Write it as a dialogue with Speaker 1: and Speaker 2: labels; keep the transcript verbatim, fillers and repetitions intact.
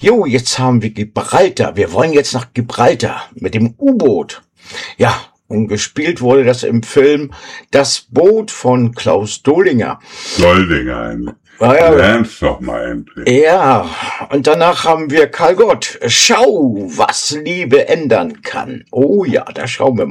Speaker 1: Jo, jetzt haben wir Gibraltar. Wir wollen jetzt nach Gibraltar mit dem U-Boot. Ja, und gespielt wurde das im Film Das Boot von Klaus Dolinger.
Speaker 2: Doldinger,
Speaker 1: Ah, ja,
Speaker 2: lern's doch mal endlich.
Speaker 1: ja, und danach haben wir Karl Gott. Schau, was Liebe ändern kann. Oh ja, da schauen wir mal.